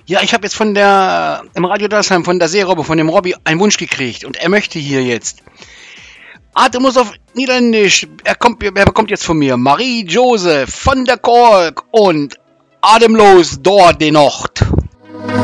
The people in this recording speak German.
Ja, ich habe jetzt im Radio Dalsheim von der Seerobbe, von dem Robby, einen Wunsch gekriegt und er möchte hier jetzt. Ate muss auf Niederländisch, er bekommt jetzt von mir Marie Joseph von der Kolk und Atemlos dort die Nacht.